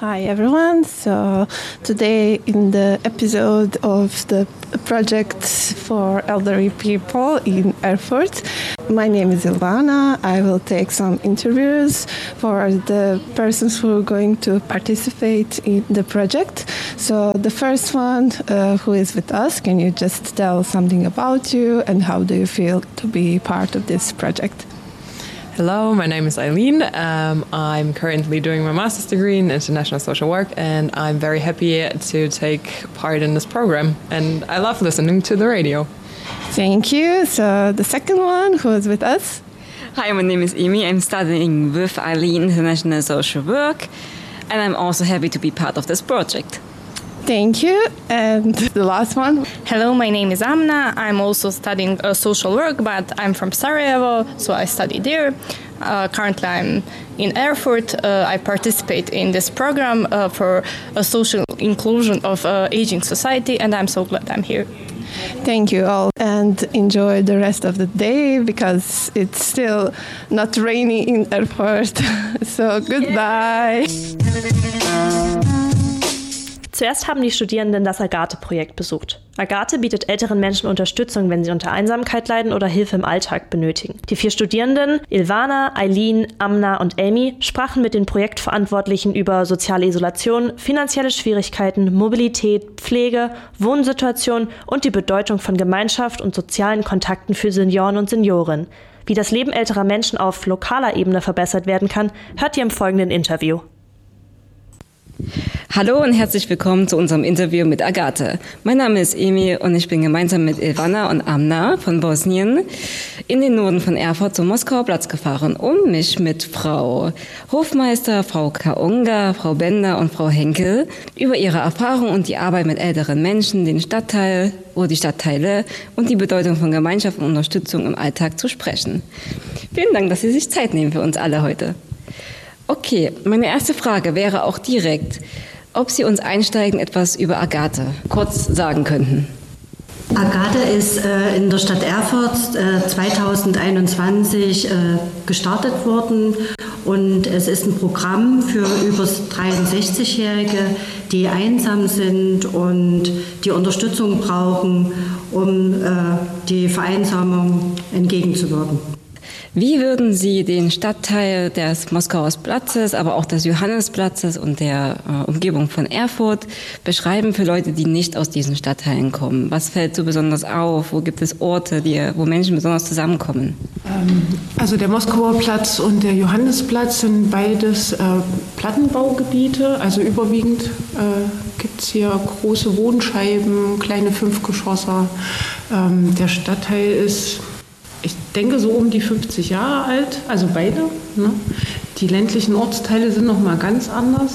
Hi everyone, so today in the episode of the project for elderly people in Erfurt, my name is Ilvana. I will take some interviews for the persons who are going to participate in the project. So the first one who is with us, can you just tell something about you and how do you feel to be part of this project? Hello, my name is Eileen. I'm currently doing my master's degree in international social work and I'm very happy to take part in this program and I love listening to the radio. Thank you. So the second one who is with us? Hi, my name is Amy. I'm studying with Eileen international social work and I'm also happy to be part of this project. Thank you. And the last one. Hello, my name is Amna. I'm also studying social work, but I'm from Sarajevo, so I study there. Currently, I'm in Erfurt. I participate in this program for a social inclusion of aging society, and I'm so glad I'm here. Thank you all, and enjoy the rest of the day because it's still not rainy in Erfurt. So goodbye. Zuerst haben die Studierenden das Agathe-Projekt besucht. Agathe bietet älteren Menschen Unterstützung, wenn sie unter Einsamkeit leiden oder Hilfe im Alltag benötigen. Die 4 Studierenden, Ilvana, Eileen, Amna und Amy, sprachen mit den Projektverantwortlichen über soziale Isolation, finanzielle Schwierigkeiten, Mobilität, Pflege, Wohnsituation und die Bedeutung von Gemeinschaft und sozialen Kontakten für Senioren und Seniorinnen. Wie das Leben älterer Menschen auf lokaler Ebene verbessert werden kann, hört ihr im folgenden Interview. Hallo und herzlich willkommen zu unserem Interview mit Agathe. Mein Name ist Emi und ich bin gemeinsam mit Ilvana und Amna von Bosnien in den Norden von Erfurt zum Moskauer Platz gefahren, um mich mit Frau Hofmeister, Frau Kaunga, Frau Bender und Frau Henkel über ihre Erfahrung und die Arbeit mit älteren Menschen, den Stadtteil oder die Stadtteile und die Bedeutung von Gemeinschaft und Unterstützung im Alltag zu sprechen. Vielen Dank, dass Sie sich Zeit nehmen für uns alle heute. Okay, meine erste Frage wäre auch direkt, ob Sie uns einsteigend etwas über Agathe kurz sagen könnten. Agathe ist in der Stadt Erfurt 2021 gestartet worden und es ist ein Programm für über 63-Jährige, die einsam sind und die Unterstützung brauchen, um die Vereinsamung entgegenzuwirken. Wie würden Sie den Stadtteil des Moskauer Platzes, aber auch des Johannesplatzes und der Umgebung von Erfurt beschreiben für Leute, die nicht aus diesen Stadtteilen kommen? Was fällt so besonders auf? Wo gibt es Orte, wo Menschen besonders zusammenkommen? Also der Moskauer Platz und der Johannesplatz sind beides Plattenbaugebiete. Also überwiegend gibt es hier große Wohnscheiben, kleine 5-Geschosser. Der Stadtteil ist, ich denke, so um die 50 Jahre alt, also beide. Ne? Die ländlichen Ortsteile sind noch mal ganz anders.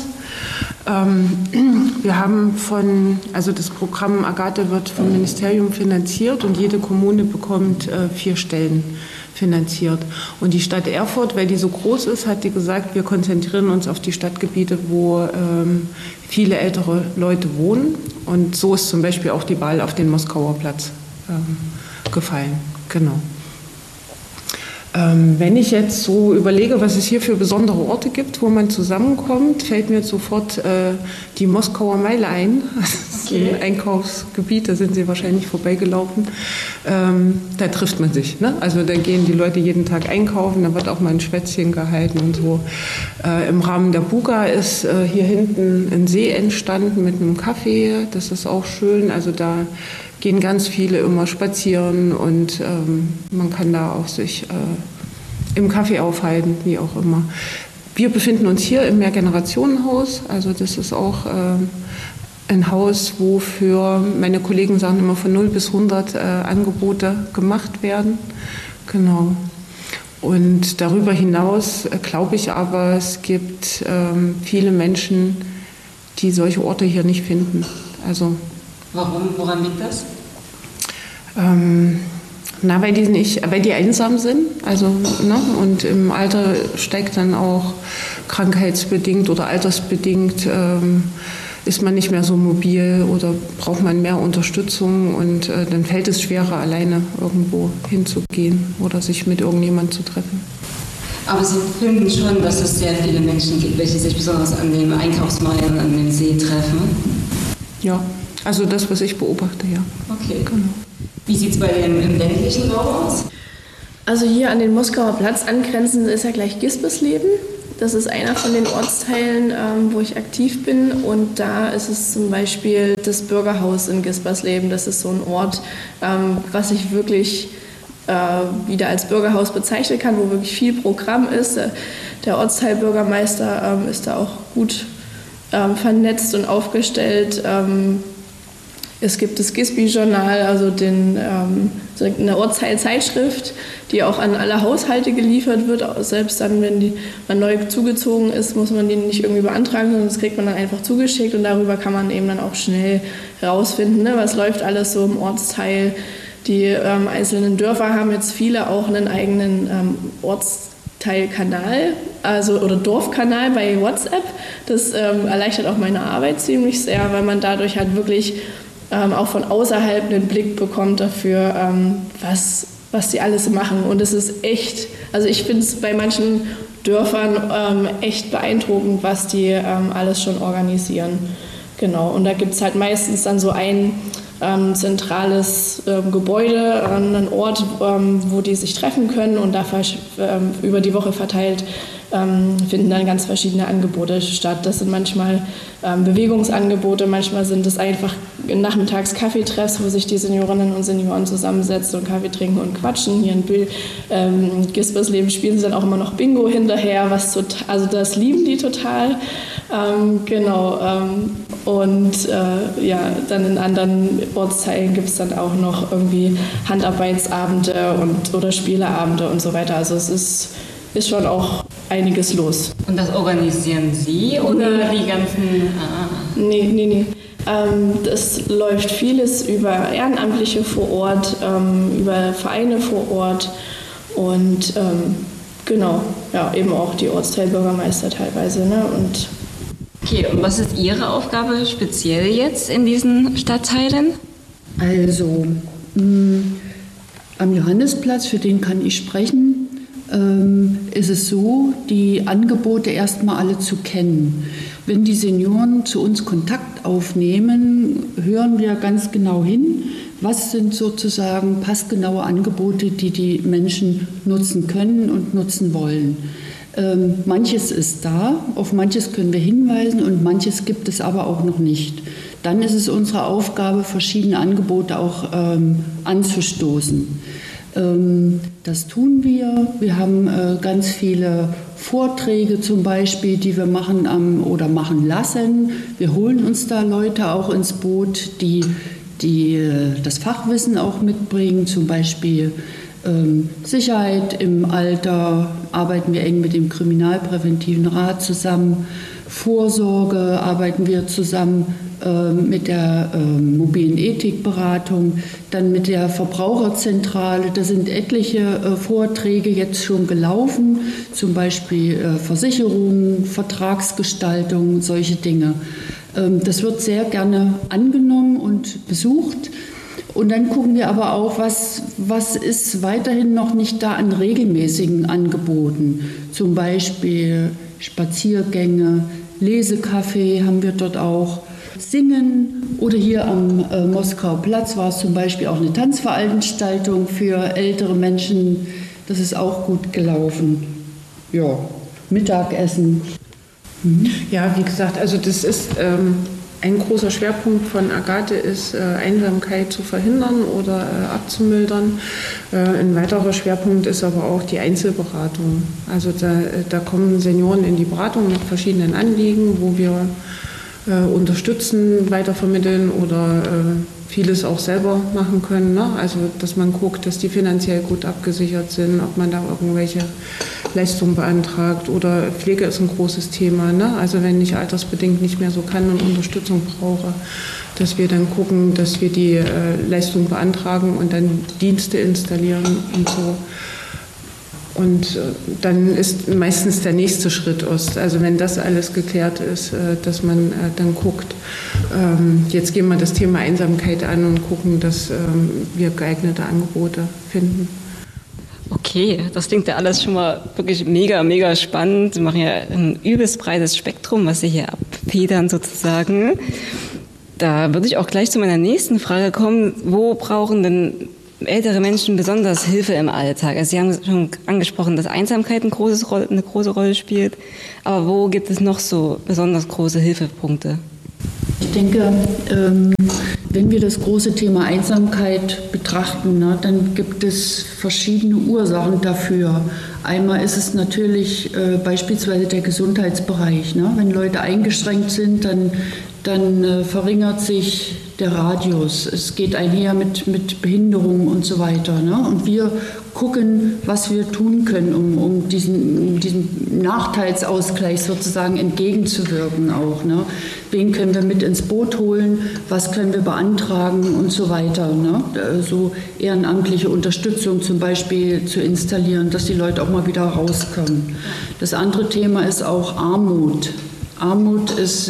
Wir haben das Programm Agathe wird vom Ministerium finanziert und jede Kommune bekommt 4 Stellen finanziert. Und die Stadt Erfurt, weil die so groß ist, hat die gesagt, wir konzentrieren uns auf die Stadtgebiete, wo viele ältere Leute wohnen. Und so ist zum Beispiel auch die Wahl auf den Moskauer Platz gefallen. Genau. Wenn ich jetzt so überlege, was es hier für besondere Orte gibt, wo man zusammenkommt, fällt mir sofort die Moskauer Meile ein. Das ist ein Einkaufsgebiet, da sind Sie wahrscheinlich vorbeigelaufen. Da trifft man sich. Ne? Also da gehen die Leute jeden Tag einkaufen, da wird auch mal ein Schwätzchen gehalten und so. Im Rahmen der Buga ist hier hinten ein See entstanden mit einem Café. Das ist auch schön. Also da gehen ganz viele immer spazieren und man kann da auch sich im Café aufhalten, wie auch immer. Wir befinden uns hier im Mehrgenerationenhaus, also das ist auch ein Haus, wo für, meine Kollegen sagen immer, von 0 bis 100 Angebote gemacht werden. Genau. Und darüber hinaus glaube ich aber, es gibt viele Menschen, die solche Orte hier nicht finden. Also Warum? Woran liegt das? Weil die einsam sind. Also, ne? Und im Alter steigt dann auch krankheitsbedingt oder altersbedingt ist man nicht mehr so mobil oder braucht man mehr Unterstützung und dann fällt es schwerer, alleine irgendwo hinzugehen oder sich mit irgendjemandem zu treffen. Aber Sie finden schon, dass es sehr viele Menschen gibt, welche sich besonders an den Einkaufsmeilen, an dem See treffen? Ja, also das, was ich beobachte, ja. Okay. Genau. Wie sieht es bei dem im ländlichen Raum aus? Also hier an den Moskauer Platz angrenzend ist ja gleich Gispersleben. Das ist einer von den Ortsteilen, wo ich aktiv bin. Und da ist es zum Beispiel das Bürgerhaus in Gispersleben. Das ist so ein Ort, was ich wirklich wieder als Bürgerhaus bezeichnen kann, wo wirklich viel Programm ist. Der Ortsteilbürgermeister ist da auch gut vernetzt und aufgestellt. Es gibt das Gisby-Journal, also eine Ortsteilzeitschrift, die auch an alle Haushalte geliefert wird. Selbst dann, wenn man neu zugezogen ist, muss man die nicht irgendwie beantragen, sondern das kriegt man dann einfach zugeschickt und darüber kann man eben dann auch schnell rausfinden, ne, was läuft alles so im Ortsteil. Die einzelnen Dörfer haben jetzt viele auch einen eigenen Ortsteilkanal, oder Dorfkanal bei WhatsApp. Das erleichtert auch meine Arbeit ziemlich sehr, weil man dadurch halt wirklich auch von außerhalb einen Blick bekommt dafür, was die alles machen. Und es ist echt, also ich finde es bei manchen Dörfern echt beeindruckend, was die alles schon organisieren. Genau, und da gibt es halt meistens dann so ein zentrales Gebäude, einen Ort, wo die sich treffen können und da über die Woche verteilt finden dann ganz verschiedene Angebote statt. Das sind manchmal Bewegungsangebote, manchmal sind es einfach nachmittags Kaffeetreffs, wo sich die Seniorinnen und Senioren zusammensetzen und Kaffee trinken und quatschen. Hier in Gispersleben spielen sie dann auch immer noch Bingo hinterher, also das lieben die total. Dann in anderen Ortsteilen gibt es dann auch noch irgendwie Handarbeitsabende oder Spieleabende und so weiter. Also es ist schon auch einiges los. Und das organisieren Sie oder die ganzen... Nee. Das läuft vieles über Ehrenamtliche vor Ort, über Vereine vor Ort und eben auch die Ortsteilbürgermeister teilweise. Ne? Okay, und was ist Ihre Aufgabe speziell jetzt in diesen Stadtteilen? Also, am Johannesplatz, für den kann ich sprechen, ist es so, die Angebote erstmal alle zu kennen. Wenn die Senioren zu uns Kontakt aufnehmen, hören wir ganz genau hin, was sind sozusagen passgenaue Angebote, die die Menschen nutzen können und nutzen wollen. Manches ist da, auf manches können wir hinweisen und manches gibt es aber auch noch nicht. Dann ist es unsere Aufgabe, verschiedene Angebote auch anzustoßen. Das tun wir. Wir haben ganz viele Vorträge zum Beispiel, die wir machen oder machen lassen. Wir holen uns da Leute auch ins Boot, die das Fachwissen auch mitbringen, zum Beispiel Sicherheit im Alter, arbeiten wir eng mit dem Kriminalpräventiven Rat zusammen. Vorsorge arbeiten wir zusammen mit der mobilen Ethikberatung, dann mit der Verbraucherzentrale. Da sind etliche Vorträge jetzt schon gelaufen, zum Beispiel Versicherungen, Vertragsgestaltung, solche Dinge. Das wird sehr gerne angenommen und besucht. Und dann gucken wir aber auch, was ist weiterhin noch nicht da an regelmäßigen Angeboten. Zum Beispiel Spaziergänge, Lesekaffee haben wir dort auch. Singen oder hier am Moskauer Platz war es zum Beispiel auch eine Tanzveranstaltung für ältere Menschen. Das ist auch gut gelaufen. Ja, Mittagessen. Ja, wie gesagt, also das ist ein großer Schwerpunkt von Agathe ist, Einsamkeit zu verhindern oder abzumildern. Ein weiterer Schwerpunkt ist aber auch die Einzelberatung. Also da kommen Senioren in die Beratung mit verschiedenen Anliegen, wo wir unterstützen, weitervermitteln oder vieles auch selber machen können. Ne? Also dass man guckt, dass die finanziell gut abgesichert sind, ob man da irgendwelche Leistungen beantragt oder Pflege ist ein großes Thema. Ne? Also wenn ich altersbedingt nicht mehr so kann und Unterstützung brauche, dass wir dann gucken, dass wir die Leistung beantragen und dann Dienste installieren und so. Und dann ist meistens der nächste Schritt also wenn das alles geklärt ist, dass man dann guckt, jetzt gehen wir das Thema Einsamkeit an und gucken, dass wir geeignete Angebote finden. Okay, das klingt ja alles schon mal wirklich mega, mega spannend. Sie machen ja ein übelst breites Spektrum, was Sie hier abfedern sozusagen. Da würde ich auch gleich zu meiner nächsten Frage kommen. Wo brauchen denn ältere Menschen besonders Hilfe im Alltag? Also Sie haben schon angesprochen, dass Einsamkeit eine große Rolle spielt. Aber wo gibt es noch so besonders große Hilfepunkte? Ich denke, wenn wir das große Thema Einsamkeit betrachten, dann gibt es verschiedene Ursachen dafür. Einmal ist es natürlich beispielsweise der Gesundheitsbereich. Wenn Leute eingeschränkt sind, dann verringert sich der Radius. Es geht einher mit Behinderungen und so weiter. Und wir gucken, was wir tun können, um diesem Nachteilsausgleich sozusagen entgegenzuwirken auch. Wen können wir mit ins Boot holen, was können wir beantragen und so weiter. So ehrenamtliche Unterstützung zum Beispiel zu installieren, dass die Leute auch mal wieder rauskommen. Das andere Thema ist auch Armut. Armut ist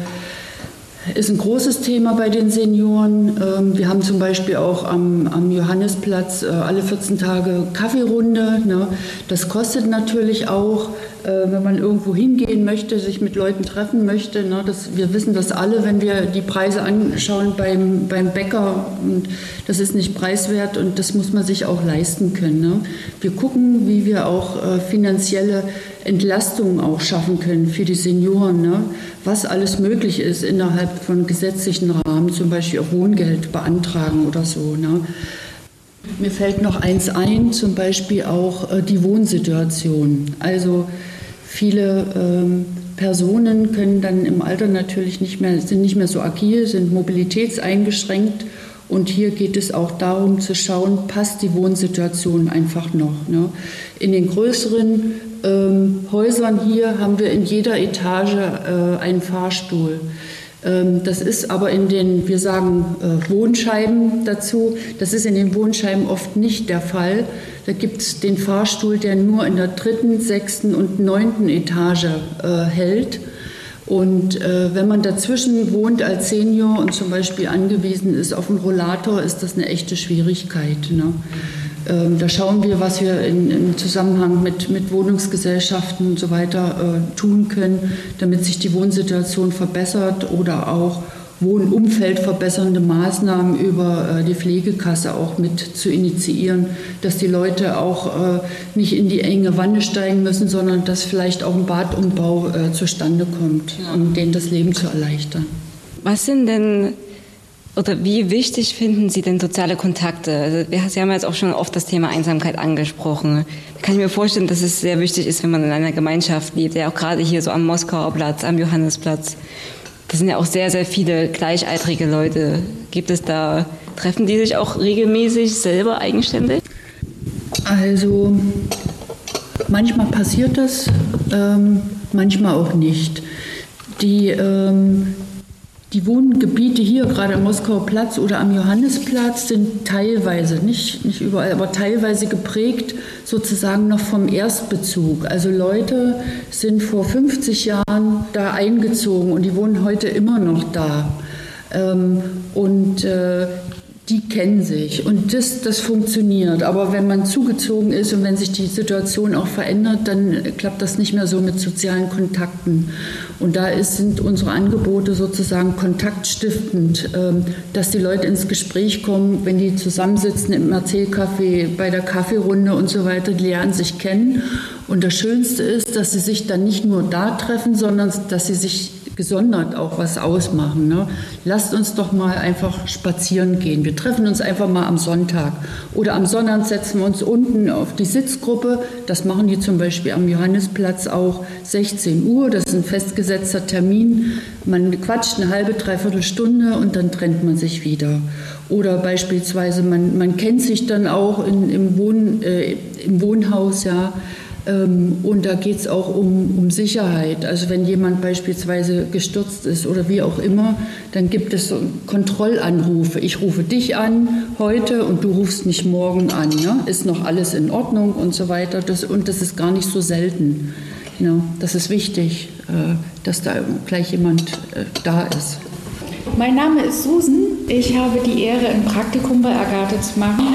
ein großes Thema bei den Senioren. Wir haben zum Beispiel auch am Johannisplatz alle 14 Tage Kaffeerunde. Das kostet natürlich auch, wenn man irgendwo hingehen möchte, sich mit Leuten treffen möchte. Wir wissen das alle, wenn wir die Preise anschauen beim Bäcker. Und das ist nicht preiswert und das muss man sich auch leisten können. Wir gucken, wie wir auch finanzielle Entlastungen auch schaffen können für die Senioren, was alles möglich ist innerhalb von gesetzlichen Rahmen, zum Beispiel auch Wohngeld beantragen oder so. Mir fällt noch eins ein, zum Beispiel auch die Wohnsituation. Also viele Personen können dann im Alter natürlich sind nicht mehr so agil, sind mobilitätseingeschränkt. Und hier geht es auch darum zu schauen, passt die Wohnsituation einfach noch. In den größeren Häusern hier haben wir in jeder Etage einen Fahrstuhl. Das ist aber wir sagen Wohnscheiben dazu, das ist in den Wohnscheiben oft nicht der Fall. Da gibt es den Fahrstuhl, der nur in der 3., 6. und 9. Etage hält. Und wenn man dazwischen wohnt als Senior und zum Beispiel angewiesen ist auf einen Rollator, ist das eine echte Schwierigkeit. Da schauen wir, was wir im Zusammenhang mit Wohnungsgesellschaften und so weiter tun können, damit sich die Wohnsituation verbessert oder auch Wohnumfeld verbessernde Maßnahmen über die Pflegekasse auch mit zu initiieren, dass die Leute auch nicht in die enge Wanne steigen müssen, sondern dass vielleicht auch ein Badumbau zustande kommt, um denen das Leben zu erleichtern. Was sind denn oder wie wichtig finden Sie denn soziale Kontakte? Also Sie haben jetzt auch schon oft das Thema Einsamkeit angesprochen. Da kann ich mir vorstellen, dass es sehr wichtig ist, wenn man in einer Gemeinschaft lebt, ja auch gerade hier so am Moskauer Platz, am Johannisplatz. Das sind ja auch sehr, sehr viele gleichaltrige Leute. Treffen die sich auch regelmäßig selber eigenständig? Also manchmal passiert das, manchmal auch nicht. Die Wohngebiete hier, gerade am Moskauer Platz oder am Johannisplatz, sind teilweise, nicht überall, aber teilweise geprägt sozusagen noch vom Erstbezug. Also Leute sind vor 50 Jahren da eingezogen und die wohnen heute immer noch da. Die kennen sich und das funktioniert. Aber wenn man zugezogen ist und wenn sich die Situation auch verändert, dann klappt das nicht mehr so mit sozialen Kontakten. Und da sind unsere Angebote sozusagen kontaktstiftend, dass die Leute ins Gespräch kommen, wenn die zusammensitzen im Erzählcafé, bei der Kaffeerunde und so weiter, die lernen sich kennen. Und das Schönste ist, dass sie sich dann nicht nur da treffen, sondern dass sie sich gesondert auch was ausmachen. Lasst uns doch mal einfach spazieren gehen. Wir treffen uns einfach mal am Sonntag. Oder am Sonnabend setzen wir uns unten auf die Sitzgruppe. Das machen die zum Beispiel am Johannisplatz auch 16 Uhr. Das ist ein festgesetzter Termin. Man quatscht eine halbe, dreiviertel Stunde und dann trennt man sich wieder. Oder beispielsweise, man kennt sich dann auch im Wohnhaus, ja. Und da geht es auch um Sicherheit. Also wenn jemand beispielsweise gestürzt ist oder wie auch immer, dann gibt es so Kontrollanrufe. Ich rufe dich an heute und du rufst mich morgen an. Ne? Ist noch alles in Ordnung und so weiter. Und das ist gar nicht so selten. Ja, das ist wichtig, dass da gleich jemand da ist. Mein Name ist Susan. Ich habe die Ehre, ein Praktikum bei Agathe zu machen.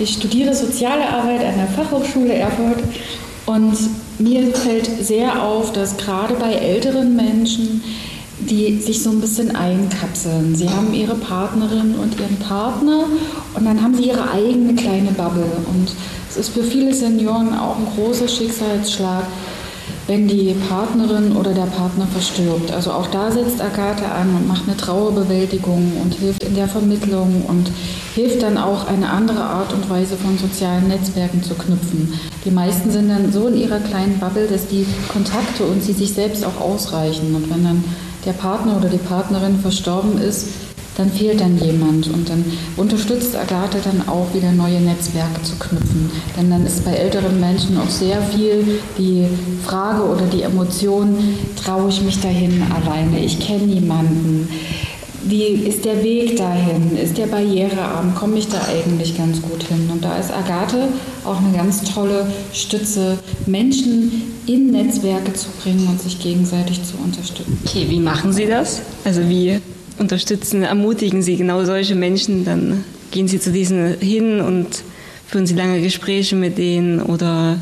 Ich studiere Soziale Arbeit an der Fachhochschule Erfurt und mir fällt sehr auf, dass gerade bei älteren Menschen, die sich so ein bisschen einkapseln. Sie haben ihre Partnerin und ihren Partner und dann haben sie ihre eigene kleine Bubble. Und es ist für viele Senioren auch ein großer Schicksalsschlag, wenn die Partnerin oder der Partner verstirbt. Also auch da setzt Agathe an und macht eine Trauerbewältigung und hilft in der Vermittlung und hilft dann auch, eine andere Art und Weise von sozialen Netzwerken zu knüpfen. Die meisten sind dann so in ihrer kleinen Bubble, dass die Kontakte und sie sich selbst auch ausreichen. Und wenn dann der Partner oder die Partnerin verstorben ist, dann fehlt dann jemand und dann unterstützt Agathe dann auch wieder neue Netzwerke zu knüpfen. Denn dann ist bei älteren Menschen auch sehr viel die Frage oder die Emotion, traue ich mich dahin alleine, ich kenne niemanden. Wie ist der Weg dahin? Ist der barrierearm? Komme ich da eigentlich ganz gut hin? Und da ist Agathe auch eine ganz tolle Stütze, Menschen in Netzwerke zu bringen und sich gegenseitig zu unterstützen. Okay, wie machen Sie das? Also wie unterstützen, ermutigen Sie genau solche Menschen? Dann gehen Sie zu diesen hin und führen Sie lange Gespräche mit denen oder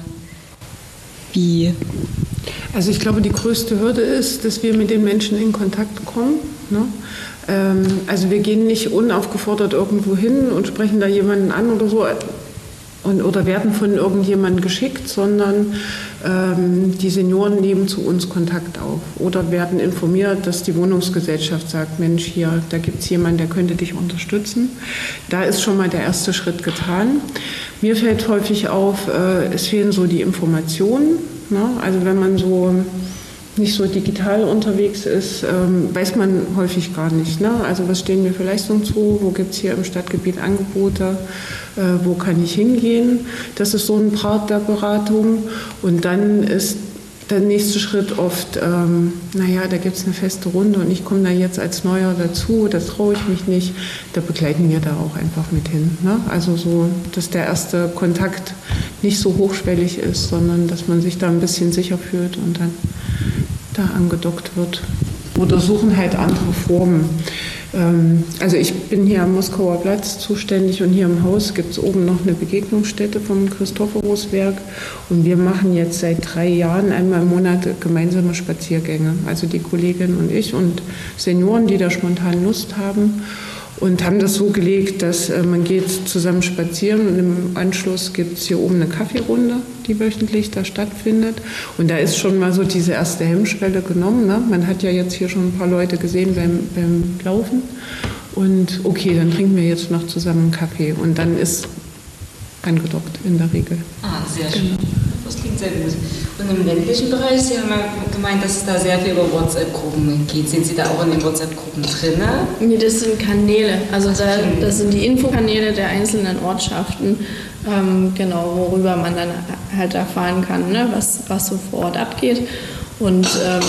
wie? Also ich glaube, die größte Hürde ist, dass wir mit den Menschen in Kontakt kommen. Ne? Also wir gehen nicht unaufgefordert irgendwo hin und sprechen da jemanden an oder so oder werden von irgendjemandem geschickt, sondern die Senioren nehmen zu uns Kontakt auf oder werden informiert, dass die Wohnungsgesellschaft sagt, Mensch, hier, da gibt es jemanden, der könnte dich unterstützen. Da ist schon mal der erste Schritt getan. Mir fällt häufig auf, es fehlen so die Informationen. Ne? Also wenn man so nicht so digital unterwegs ist, weiß man häufig gar nicht. Ne? Also was stehen mir für Leistungen zu, wo gibt es hier im Stadtgebiet Angebote, wo kann ich hingehen. Das ist so ein Part der Beratung. Und dann ist der nächste Schritt oft, da gibt es eine feste Runde und ich komme da jetzt als Neuer dazu, das traue ich mich nicht. Da begleiten wir da auch einfach mit hin. Ne? Also so, dass der erste Kontakt nicht so hochschwellig ist, sondern dass man sich da ein bisschen sicher fühlt und dann da angedockt wird. Oder suchen halt andere Formen. Also ich bin hier am Moskauer Platz zuständig und hier im Haus gibt es oben noch eine Begegnungsstätte vom Christophoruswerk und wir machen jetzt seit 3 Jahren einmal im Monat gemeinsame Spaziergänge. Also die Kollegin und ich und Senioren, die da spontan Lust haben. Und haben das so gelegt, dass man geht zusammen spazieren und im Anschluss gibt es hier oben eine Kaffeerunde, die wöchentlich da stattfindet. Und da ist schon mal so diese erste Hemmschwelle genommen. Ne? Man hat ja jetzt hier schon ein paar Leute gesehen beim Laufen. Und okay, dann trinken wir jetzt noch zusammen einen Kaffee. Und dann ist angedockt in der Regel. Ah, sehr schön. Das klingt sehr gut. Und im ländlichen Bereich, Sie haben ja gemeint, dass es da sehr viel über WhatsApp-Gruppen geht. Sind Sie da auch in den WhatsApp-Gruppen drin? Nee, das sind Kanäle. Also das sind die Infokanäle der einzelnen Ortschaften, worüber man dann halt erfahren kann, ne, was so vor Ort abgeht. Und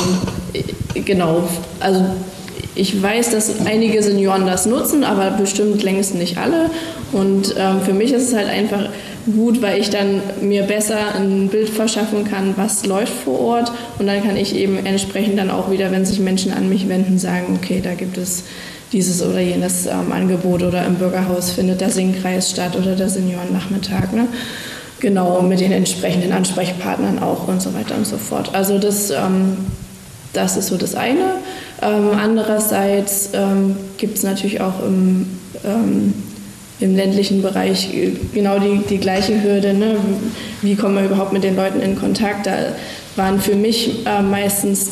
also ich weiß, dass einige Senioren das nutzen, aber bestimmt längst nicht alle. Und für mich ist es halt einfach gut, weil ich dann mir besser ein Bild verschaffen kann, was läuft vor Ort. Und dann kann ich eben entsprechend dann auch wieder, wenn sich Menschen an mich wenden, sagen, okay, da gibt es dieses oder jenes Angebot oder im Bürgerhaus findet der Singkreis statt oder der Seniorennachmittag. Ne? Genau, mit den entsprechenden Ansprechpartnern auch und so weiter und so fort. Also das ist so das eine. Andererseits gibt es natürlich auch im ländlichen Bereich genau die gleiche Hürde. Ne? Wie kommen wir überhaupt mit den Leuten in Kontakt? Da waren für mich meistens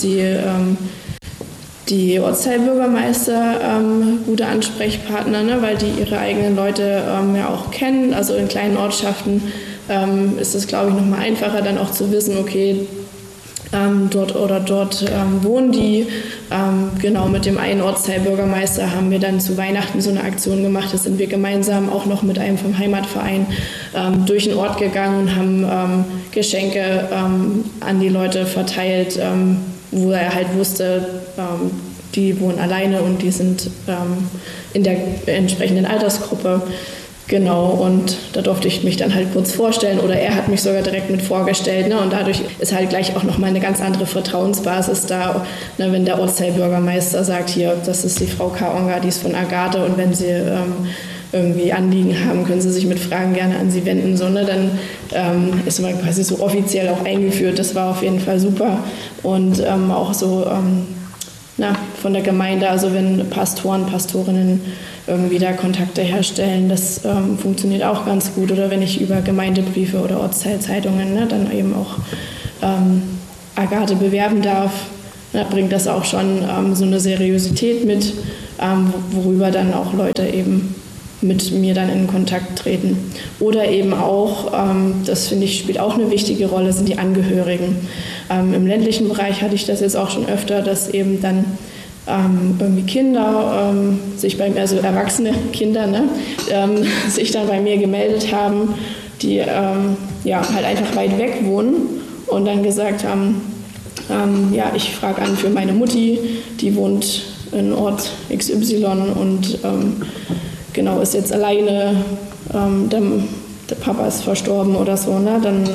die Ortsteilbürgermeister gute Ansprechpartner, ne? Weil die ihre eigenen Leute ja auch kennen. Also in kleinen Ortschaften ist es, glaube ich, noch mal einfacher, dann auch zu wissen, okay, dort wohnen die. Genau, mit dem einen Ortsteilbürgermeister haben wir dann zu Weihnachten so eine Aktion gemacht. Da sind wir gemeinsam auch noch mit einem vom Heimatverein durch den Ort gegangen und haben Geschenke an die Leute verteilt, wo er halt wusste, die wohnen alleine und die sind in der entsprechenden Altersgruppe. Genau, und da durfte ich mich dann halt kurz vorstellen oder er hat mich sogar direkt mit vorgestellt. Ne? Und dadurch ist halt gleich auch nochmal eine ganz andere Vertrauensbasis da, ne? Wenn der Ortsteilbürgermeister sagt, hier, das ist die Frau Kaonga, die ist von Agathe und wenn sie irgendwie Anliegen haben, können Sie sich mit Fragen gerne an sie wenden. So, ne? Dann ist man quasi so offiziell auch eingeführt. Das war auf jeden Fall super. Und auch so von der Gemeinde, also wenn Pastoren, Pastorinnen irgendwie da Kontakte herstellen, das funktioniert auch ganz gut. Oder wenn ich über Gemeindebriefe oder Ortsteilzeitungen dann eben auch Agathe bewerben darf, bringt das auch schon so eine Seriosität mit, worüber dann auch Leute eben mit mir dann in Kontakt treten. Oder eben auch, das finde ich spielt auch eine wichtige Rolle, sind die Angehörigen. Im ländlichen Bereich hatte ich das jetzt auch schon öfter, dass eben dann irgendwie Kinder sich bei mir, also erwachsene Kinder, sich dann bei mir gemeldet haben, die halt einfach weit weg wohnen und dann gesagt haben, ich frage an für meine Mutti, die wohnt in Ort XY und ist jetzt alleine, der Papa ist verstorben oder so, ne? Dann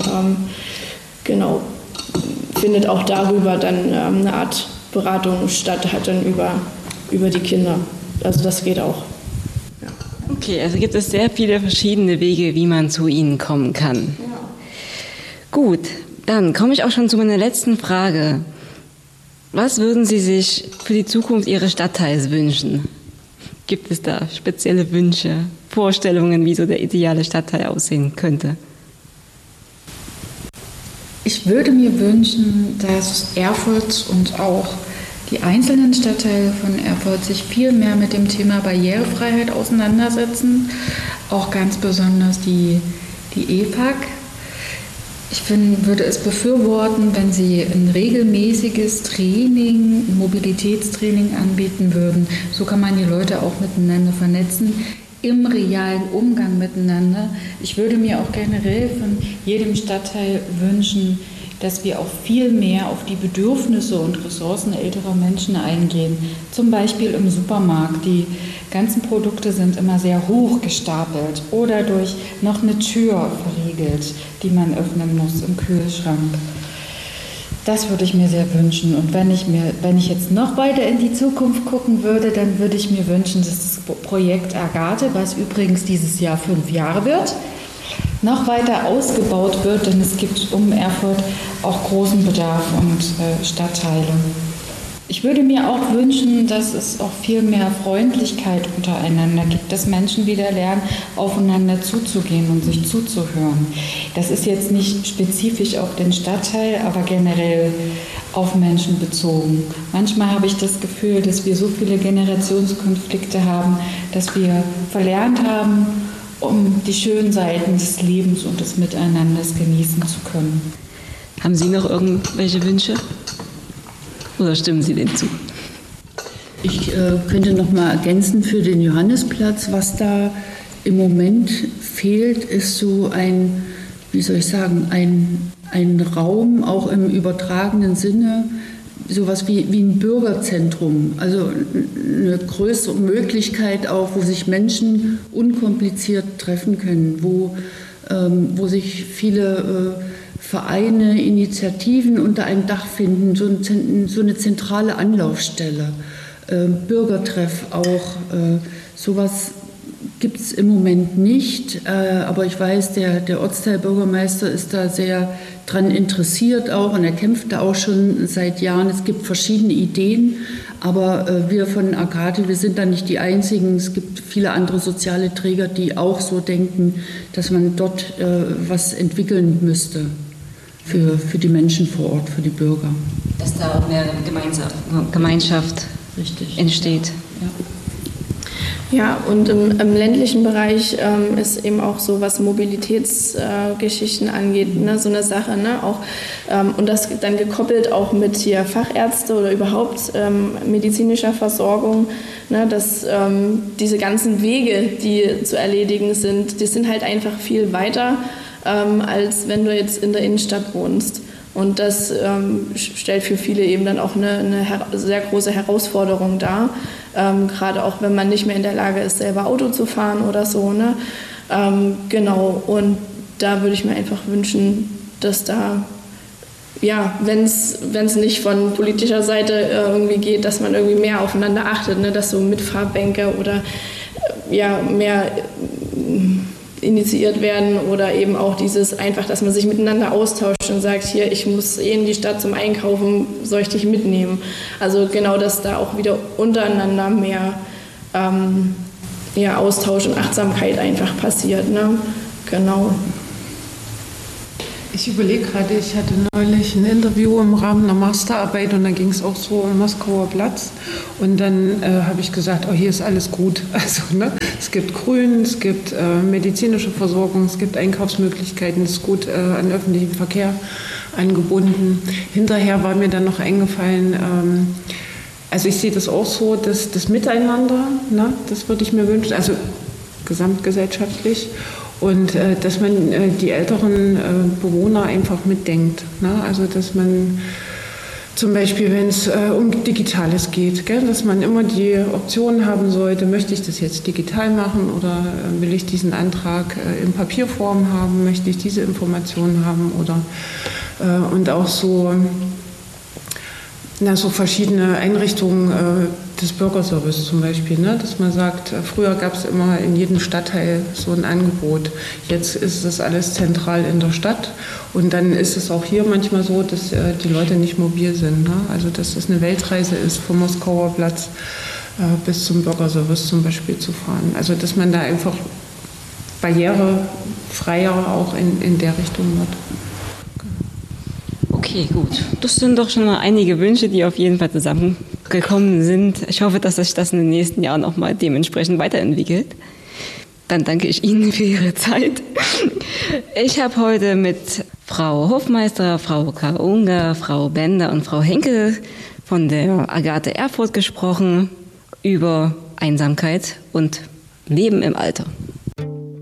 findet auch darüber dann eine Art Beratung statt, halt dann über die Kinder. Also das geht auch. Ja. Okay, also gibt es sehr viele verschiedene Wege, wie man zu Ihnen kommen kann. Ja. Gut, dann komme ich auch schon zu meiner letzten Frage. Was würden Sie sich für die Zukunft Ihres Stadtteils wünschen? Gibt es da spezielle Wünsche, Vorstellungen, wie so der ideale Stadtteil aussehen könnte? Ich würde mir wünschen, dass Erfurt und auch die einzelnen Stadtteile von Erfurt sich viel mehr mit dem Thema Barrierefreiheit auseinandersetzen, auch ganz besonders die EPAG. Ich würde es befürworten, wenn sie ein regelmäßiges Training, Mobilitätstraining anbieten würden. So kann man die Leute auch miteinander vernetzen, im realen Umgang miteinander. Ich würde mir auch generell von jedem Stadtteil wünschen, dass wir auch viel mehr auf die Bedürfnisse und Ressourcen älterer Menschen eingehen. Zum Beispiel im Supermarkt. Die ganzen Produkte sind immer sehr hoch gestapelt oder durch noch eine Tür verriegelt, die man öffnen muss im Kühlschrank. Das würde ich mir sehr wünschen. Und wenn ich jetzt noch weiter in die Zukunft gucken würde, dann würde ich mir wünschen, dass das Projekt Agathe, was übrigens dieses Jahr 5 Jahre wird, noch weiter ausgebaut wird, denn es gibt um Erfurt auch großen Bedarf und Stadtteile. Ich würde mir auch wünschen, dass es auch viel mehr Freundlichkeit untereinander gibt, dass Menschen wieder lernen, aufeinander zuzugehen und sich zuzuhören. Das ist jetzt nicht spezifisch auf den Stadtteil, aber generell auf Menschen bezogen. Manchmal habe ich das Gefühl, dass wir so viele Generationskonflikte haben, dass wir verlernt haben, um die schönen Seiten des Lebens und des Miteinanders genießen zu können. Haben Sie noch irgendwelche Wünsche? Oder stimmen Sie dem zu? Ich könnte noch mal ergänzen für den Johannesplatz, was da im Moment fehlt, ist so ein Raum, auch im übertragenen Sinne, sowas wie ein Bürgerzentrum, also eine größere Möglichkeit auch, wo sich Menschen unkompliziert treffen können, wo sich viele Vereine, Initiativen unter einem Dach finden, so eine zentrale Anlaufstelle, Bürgertreff auch, sowas gibt es im Moment nicht, aber ich weiß, der Ortsteilbürgermeister ist da sehr dran interessiert auch und er kämpft da auch schon seit Jahren. Es gibt verschiedene Ideen, aber wir von Agathe, wir sind da nicht die Einzigen. Es gibt viele andere soziale Träger, die auch so denken, dass man dort was entwickeln müsste für die Menschen vor Ort, für die Bürger. Dass da auch mehr Gemeinschaft Richtig entsteht. Ja. Ja, und im ländlichen Bereich ist eben auch so, was Mobilitätsgeschichten angeht, ne, so eine Sache, ne, auch, und das dann gekoppelt auch mit hier Fachärzte oder überhaupt medizinischer Versorgung, ne, dass diese ganzen Wege, die zu erledigen sind, die sind halt einfach viel weiter, als wenn du jetzt in der Innenstadt wohnst. Und das stellt für viele eben dann auch eine sehr große Herausforderung dar, gerade auch wenn man nicht mehr in der Lage ist, selber Auto zu fahren oder so. Ne? Genau, und da würde ich mir einfach wünschen, dass da, ja, wenn es nicht von politischer Seite irgendwie geht, dass man irgendwie mehr aufeinander achtet, ne? Dass so Mitfahrbänke oder mehr initiiert werden oder eben auch dieses einfach, dass man sich miteinander austauscht und sagt, hier, ich muss in die Stadt zum Einkaufen, soll ich dich mitnehmen? Also genau, dass da auch wieder untereinander mehr Austausch und Achtsamkeit einfach passiert. Ne? Genau. Ich überlege gerade, ich hatte neulich ein Interview im Rahmen einer Masterarbeit und da ging es auch so um Moskauer Platz und dann habe ich gesagt, hier ist alles gut. Also es gibt Grün, es gibt medizinische Versorgung, es gibt Einkaufsmöglichkeiten, es ist gut an öffentlichem Verkehr angebunden. Hinterher war mir dann noch eingefallen, also ich sehe das auch so, dass das Miteinander, das würde ich mir wünschen, also gesamtgesellschaftlich. Und dass man die älteren Bewohner einfach mitdenkt. Ne? Also dass man zum Beispiel, wenn es um Digitales geht, dass man immer die Option haben sollte, möchte ich das jetzt digital machen oder will ich diesen Antrag in Papierform haben, möchte ich diese Informationen haben oder und auch so verschiedene Einrichtungen des Bürgerservice zum Beispiel, dass man sagt, früher gab es immer in jedem Stadtteil so ein Angebot. Jetzt ist das alles zentral in der Stadt und dann ist es auch hier manchmal so, dass die Leute nicht mobil sind. Also dass es eine Weltreise ist, vom Moskauer Platz bis zum Bürgerservice zum Beispiel zu fahren. Also dass man da einfach barrierefreier auch in der Richtung wird. Okay, gut. Das sind doch schon mal einige Wünsche, die auf jeden Fall zusammengekommen sind. Ich hoffe, dass sich das in den nächsten Jahren noch mal dementsprechend weiterentwickelt. Dann danke ich Ihnen für Ihre Zeit. Ich habe heute mit Frau Hofmeister, Frau Kaunga, Frau Bender und Frau Henkel von der Agathe Erfurt gesprochen über Einsamkeit und Leben im Alter.